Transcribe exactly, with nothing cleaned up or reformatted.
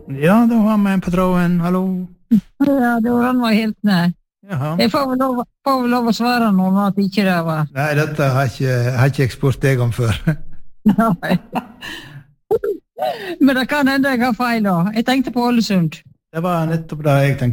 Ja, da har vi en på tråden. Hallo. Ja, det var han var helt nær. Jaha. Jeg får vel lov, får vel lov å svare noen at ikke det var. Nei, dette har ikke, har ikke jeg spurt deg om før. Nei. Men det kan hende jeg har feil da. Jeg tenkte på Ålesund. Det var nettopp det jeg tenkte.